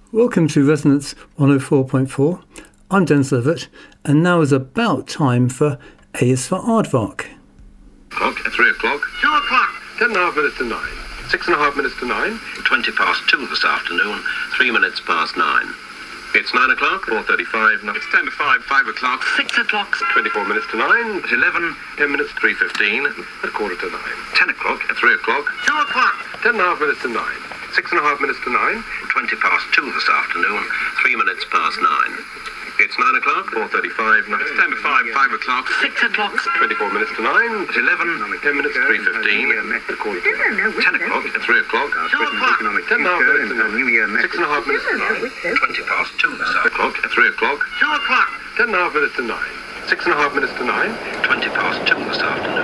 Welcome to Resonance 104.4. I'm Dennis Levitt, and now is about time for A is for Aardvark. Clock, 3 o'clock. 2 o'clock. 10.5 minutes to 9. 6.5 minutes to 9. 20 past 2 this afternoon, 3 minutes past 9. It's 9 o'clock. 4:35. No, It's 10 to 5, 5 o'clock. 6 o'clock. 24 minutes to 9. At 11, 10 minutes. 3:15. A quarter to 9. 10 o'clock, 3 o'clock. 2 o'clock. 10.5 minutes to 9. 6.5 minutes to 9. 20 past 2 this afternoon, 3 minutes past 9. It's 9 o'clock. 4:35. No, It's 10 to 5, 5 o'clock. 6 o'clock. 24 minutes to 9. At 11, 10 minutes. 3:15. A quarter to 9. 10 o'clock, 3 o'clock. 2 o'clock. 10.5 minutes to 9. 6.5 minutes to 9. 20 past 2 this O'clock. afternoon, 3 o'clock. 2 o'clock. 10.5 minutes to 9. 6.5 minutes to 9. 20 past 2 this afternoon,